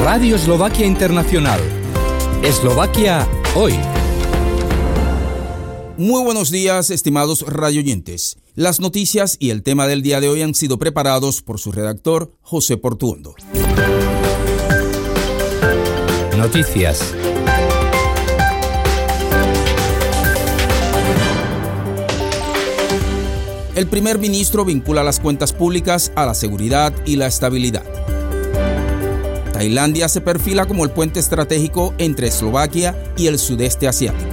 Radio Eslovaquia Internacional. Eslovaquia hoy. Muy buenos días, estimados radioyentes. Las noticias y el tema del día de hoy han sido preparados por su redactor, José Portuondo. Noticias. El primer ministro vincula las cuentas públicas a la seguridad y la estabilidad. Tailandia se perfila como el puente estratégico entre Eslovaquia y el sudeste asiático.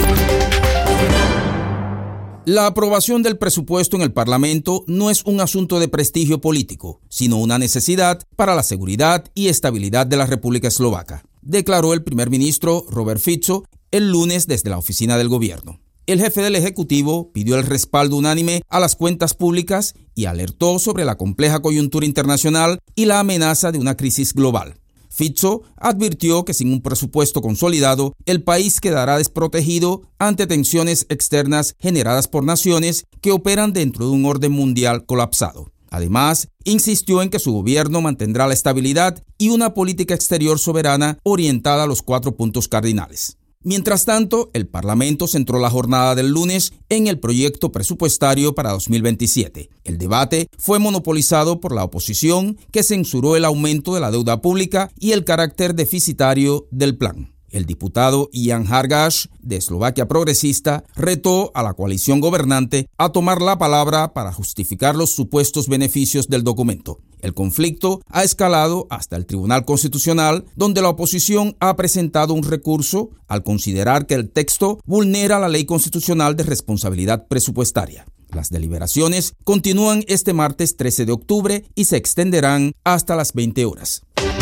La aprobación del presupuesto en el Parlamento no es un asunto de prestigio político, sino una necesidad para la seguridad y estabilidad de la República Eslovaca, declaró el primer ministro Robert Fico el lunes desde la oficina del gobierno. El jefe del Ejecutivo pidió el respaldo unánime a las cuentas públicas y alertó sobre la compleja coyuntura internacional y la amenaza de una crisis global. Fico advirtió que sin un presupuesto consolidado, el país quedará desprotegido ante tensiones externas generadas por naciones que operan dentro de un orden mundial colapsado. Además, insistió en que su gobierno mantendrá la estabilidad y una política exterior soberana orientada a los 4 puntos cardinales. Mientras tanto, el Parlamento centró la jornada del lunes en el proyecto presupuestario para 2027. El debate fue monopolizado por la oposición, que censuró el aumento de la deuda pública y el carácter deficitario del plan. El diputado Jan Hargaš, de Eslovaquia Progresista, retó a la coalición gobernante a tomar la palabra para justificar los supuestos beneficios del documento. El conflicto ha escalado hasta el Tribunal Constitucional, donde la oposición ha presentado un recurso al considerar que el texto vulnera la Ley Constitucional de Responsabilidad Presupuestaria. Las deliberaciones continúan este martes 13 de octubre y se extenderán hasta las 20 horas.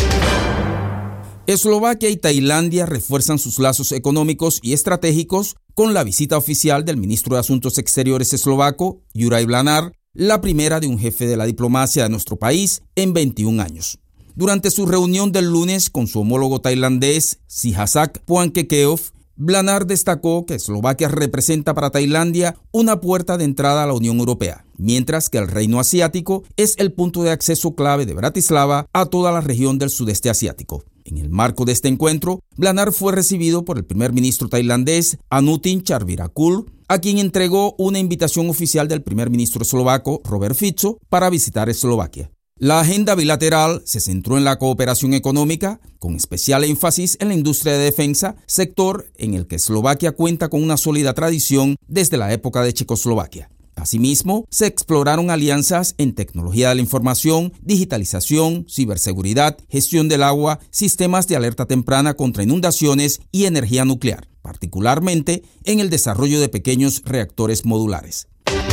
Eslovaquia y Tailandia refuerzan sus lazos económicos y estratégicos con la visita oficial del ministro de Asuntos Exteriores eslovaco, Juraj Blanár, la primera de un jefe de la diplomacia de nuestro país en 21 años. Durante su reunión del lunes con su homólogo tailandés, Sihasak Phuangketkeow, Blanár destacó que Eslovaquia representa para Tailandia una puerta de entrada a la Unión Europea, mientras que el reino asiático es el punto de acceso clave de Bratislava a toda la región del sudeste asiático. En el marco de este encuentro, Blanár fue recibido por el primer ministro tailandés Anutin Charnvirakul, a quien entregó una invitación oficial del primer ministro eslovaco Robert Fico para visitar Eslovaquia. La agenda bilateral se centró en la cooperación económica, con especial énfasis en la industria de defensa, sector en el que Eslovaquia cuenta con una sólida tradición desde la época de Checoslovaquia. Asimismo, se exploraron alianzas en tecnología de la información, digitalización, ciberseguridad, gestión del agua, sistemas de alerta temprana contra inundaciones y energía nuclear, particularmente en el desarrollo de pequeños reactores modulares.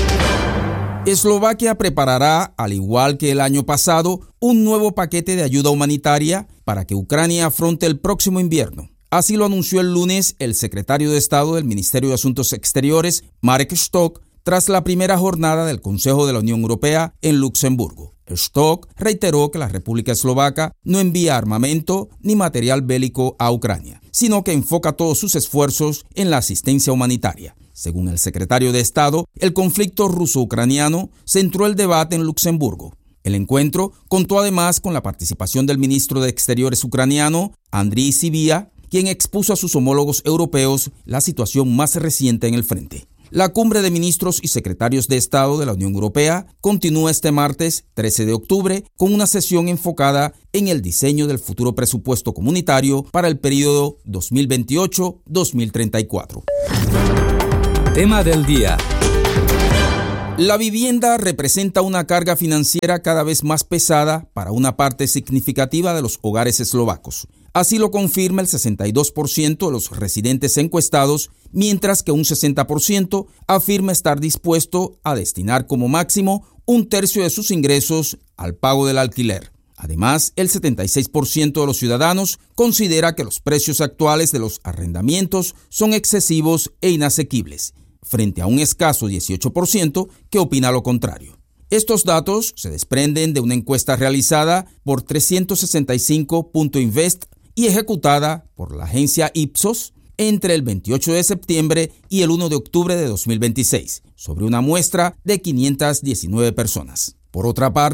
Eslovaquia preparará, al igual que el año pasado, un nuevo paquete de ayuda humanitaria para que Ucrania afronte el próximo invierno. Así lo anunció el lunes el secretario de Estado del Ministerio de Asuntos Exteriores, Marek Štok, tras la primera jornada del Consejo de la Unión Europea en Luxemburgo. Štok reiteró que la República Eslovaca no envía armamento ni material bélico a Ucrania, sino que enfoca todos sus esfuerzos en la asistencia humanitaria. Según el secretario de Estado, el conflicto ruso-ucraniano centró el debate en Luxemburgo. El encuentro contó además con la participación del ministro de Exteriores ucraniano, Andriy Sybiha, quien expuso a sus homólogos europeos la situación más reciente en el frente. La cumbre de ministros y secretarios de Estado de la Unión Europea continúa este martes 13 de octubre con una sesión enfocada en el diseño del futuro presupuesto comunitario para el periodo 2028-2034. Tema del día. La vivienda representa una carga financiera cada vez más pesada para una parte significativa de los hogares eslovacos. Así lo confirma el 62% de los residentes encuestados, mientras que un 60% afirma estar dispuesto a destinar como máximo un tercio de sus ingresos al pago del alquiler. Además, el 76% de los ciudadanos considera que los precios actuales de los arrendamientos son excesivos e inasequibles, frente a un escaso 18% que opina lo contrario. Estos datos se desprenden de una encuesta realizada por 365.invest y ejecutada por la agencia Ipsos entre el 28 de septiembre y el 1 de octubre de 2026, sobre una muestra de 519 personas. Por otra parte,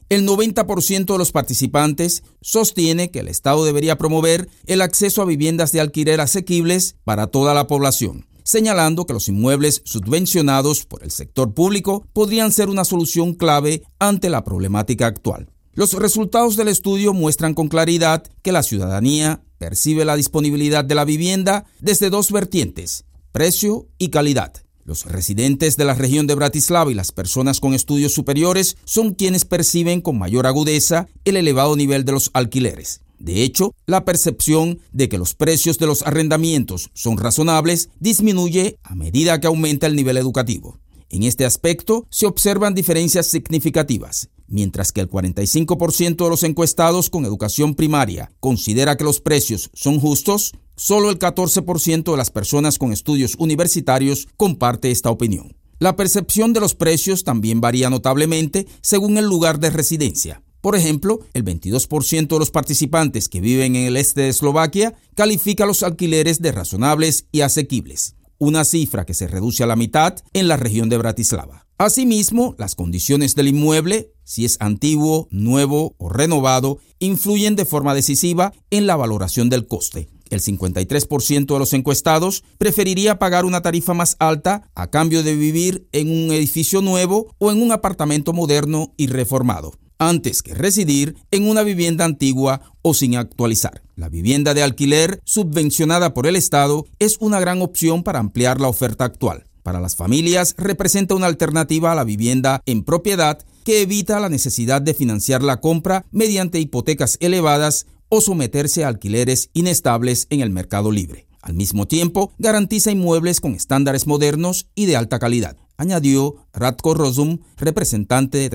El 90% de los participantes sostiene que el Estado debería promover el acceso a viviendas de alquiler asequibles para toda la población, señalando que los inmuebles subvencionados por el sector público podrían ser una solución clave ante la problemática actual. Los resultados del estudio muestran con claridad que la ciudadanía percibe la disponibilidad de la vivienda desde dos vertientes: precio y calidad. Los residentes de la región de Bratislava y las personas con estudios superiores son quienes perciben con mayor agudeza el elevado nivel de los alquileres. De hecho, la percepción de que los precios de los arrendamientos son razonables disminuye a medida que aumenta el nivel educativo. En este aspecto se observan diferencias significativas. Mientras que el 45% de los encuestados con educación primaria considera que los precios son justos, solo el 14% de las personas con estudios universitarios comparte esta opinión. La percepción de los precios también varía notablemente según el lugar de residencia. Por ejemplo, el 22% de los participantes que viven en el este de Eslovaquia califica los alquileres de razonables y asequibles, una cifra que se reduce a la mitad en la región de Bratislava. Asimismo, las condiciones del inmueble, si es antiguo, nuevo o renovado, influyen de forma decisiva en la valoración del coste. El 53% de los encuestados preferiría pagar una tarifa más alta a cambio de vivir en un edificio nuevo o en un apartamento moderno y reformado, antes que residir en una vivienda antigua o sin actualizar. La vivienda de alquiler subvencionada por el Estado es una gran opción para ampliar la oferta actual. Para las familias representa una alternativa a la vivienda en propiedad que evita la necesidad de financiar la compra mediante hipotecas elevadas o someterse a alquileres inestables en el mercado libre. Al mismo tiempo, garantiza inmuebles con estándares modernos y de alta calidad, añadió Ratko Rozum, representante de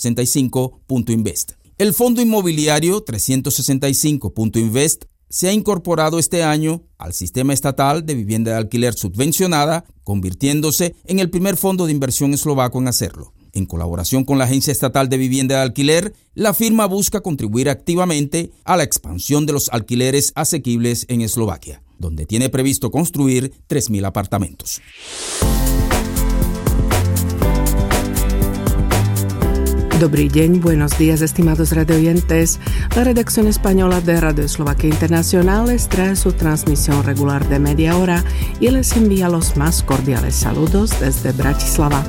365.invest. El fondo inmobiliario 365.invest se ha incorporado este año al sistema estatal de vivienda de alquiler subvencionada, convirtiéndose en el primer fondo de inversión eslovaco en hacerlo. En colaboración con la Agencia Estatal de Vivienda de Alquiler, la firma busca contribuir activamente a la expansión de los alquileres asequibles en Eslovaquia, donde tiene previsto construir 3.000 apartamentos. Dobrý deň, buenos días, estimados radioyentes. La redacción española de Radio Eslovaquia Internacional les trae su transmisión regular de media hora y les envía los más cordiales saludos desde Bratislava.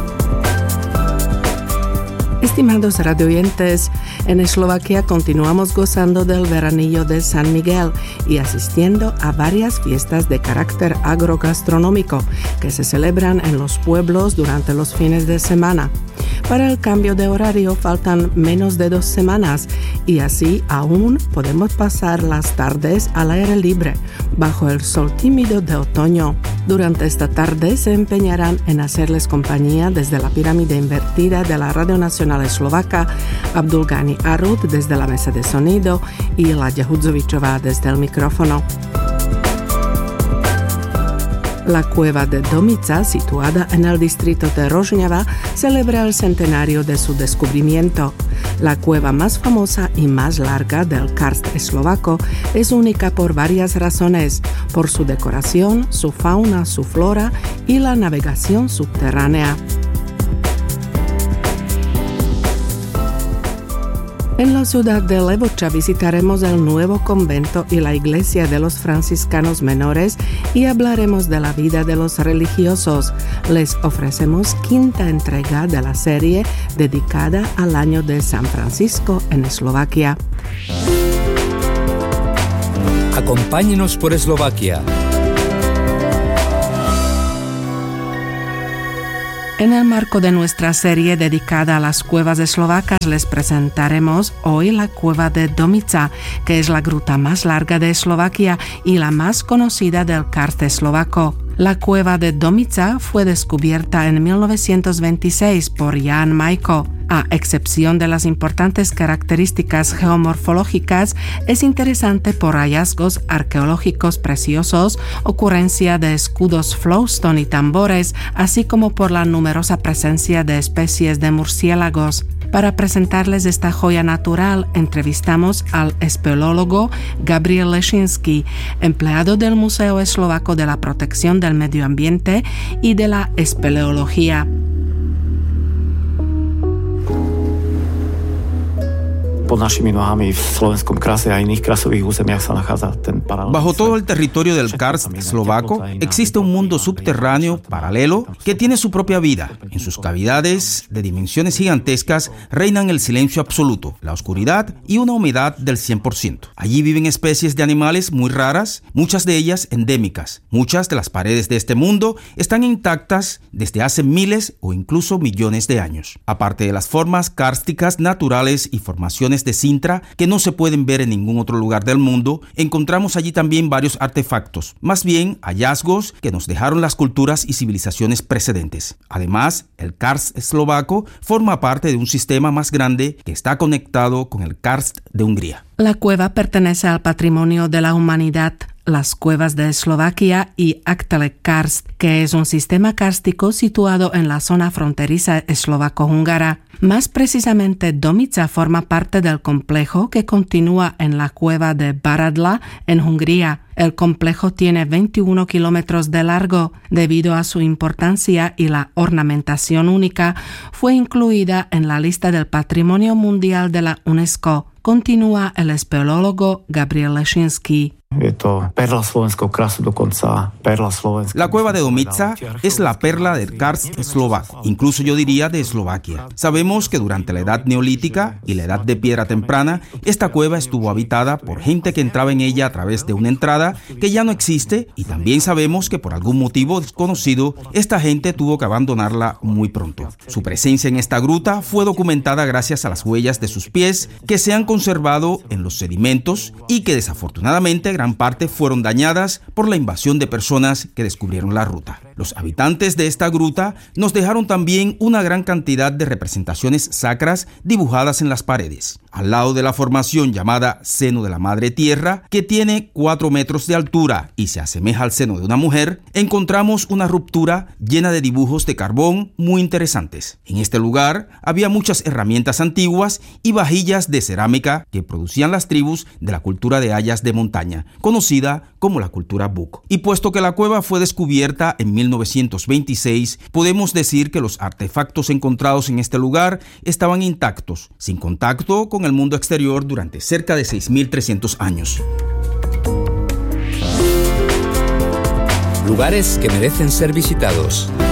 Estimados radioyentes, en Eslovaquia continuamos gozando del veranillo de San Miguel y asistiendo a varias fiestas de carácter agrogastronómico que se celebran en los pueblos durante los fines de semana. Para el cambio de horario faltan menos de 2 semanas y así aún podemos pasar las tardes al aire libre, bajo el sol tímido de otoño. Durante esta tarde se empeñarán en hacerles compañía desde la pirámide invertida de la Radio Nacional Eslovaca, Abdulgani Arud desde la mesa de sonido y Laďa Hudzovičová desde el micrófono. La cueva de Domica, situada en el distrito de Rožňava, celebra el centenario de su descubrimiento. La cueva más famosa y más larga del karst eslovaco es única por varias razones: por su decoración, su fauna, su flora y la navegación subterránea. En la ciudad de Levoča visitaremos el nuevo convento y la iglesia de los franciscanos menores y hablaremos de la vida de los religiosos. Les ofrecemos 5ª entrega de la serie dedicada al año de San Francisco en Eslovaquia. Acompáñenos por Eslovaquia. En el marco de nuestra serie dedicada a las cuevas eslovacas, les presentaremos hoy la cueva de Domica, que es la gruta más larga de Eslovaquia y la más conocida del karst eslovaco. La cueva de Domica fue descubierta en 1926 por Jan Majko. A excepción de las importantes características geomorfológicas, es interesante por hallazgos arqueológicos preciosos, ocurrencia de escudos flowstone y tambores, así como por la numerosa presencia de especies de murciélagos. Para presentarles esta joya natural, entrevistamos al espeleólogo Gabriel Leshinsky, empleado del Museo Eslovaco de la Protección del Medio Ambiente y de la Espeleología. Bajo todo el territorio del karst eslovaco existe un mundo subterráneo paralelo que tiene su propia vida. En sus cavidades de dimensiones gigantescas reinan el silencio absoluto, la oscuridad y una humedad del 100%. Allí viven especies de animales muy raras, muchas de ellas endémicas. Muchas de las paredes de este mundo están intactas desde hace miles o incluso millones de años. Aparte de las formas kársticas naturales y formaciones de sintra que no se pueden ver en ningún otro lugar del mundo, encontramos allí también varios artefactos, más bien hallazgos que nos dejaron las culturas y civilizaciones precedentes. Además, el karst eslovaco forma parte de un sistema más grande que está conectado con el karst de Hungría. La cueva pertenece al patrimonio de la humanidad. Las cuevas de Eslovaquia y Aktele Karst, que es un sistema kárstico situado en la zona fronteriza eslovaco-húngara. Más precisamente, Domica forma parte del complejo que continúa en la cueva de Baradla, en Hungría. El complejo tiene 21 kilómetros de largo. Debido a su importancia y la ornamentación única, fue incluida en la lista del Patrimonio Mundial de la UNESCO. Continúa el espeleólogo Gabriel Leshinsky. La cueva de Domica es la perla del karst eslovaco, incluso yo diría de Eslovaquia. Sabemos que durante la edad neolítica y la edad de piedra temprana, esta cueva estuvo habitada por gente que entraba en ella a través de una entrada que ya no existe, y también sabemos que por algún motivo desconocido, esta gente tuvo que abandonarla muy pronto. Su presencia en esta gruta fue documentada gracias a las huellas de sus pies que se han conservado en los sedimentos y que desafortunadamente gran parte fueron dañadas por la invasión de personas que descubrieron la ruta. Los habitantes de esta gruta nos dejaron también una gran cantidad de representaciones sacras dibujadas en las paredes. Al lado de la formación llamada Seno de la Madre Tierra, que tiene 4 metros de altura y se asemeja al seno de una mujer, encontramos una ruptura llena de dibujos de carbón muy interesantes. En este lugar había muchas herramientas antiguas y vajillas de cerámica que producían las tribus de la cultura de hayas de montaña, conocida como la cultura Buk. Y puesto que la cueva fue descubierta en 1926, podemos decir que los artefactos encontrados en este lugar estaban intactos, sin contacto con el mundo exterior durante cerca de 6.300 años. Lugares que merecen ser visitados.